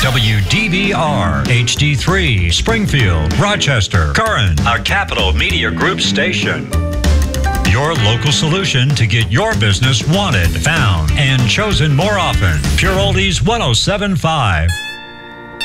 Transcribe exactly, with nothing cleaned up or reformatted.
W D B R, H D three, Springfield, Rochester, Curran, a Capital Media Group station. Your local solution to get your business wanted, found, and chosen more often. Pure Oldies one oh seven point five.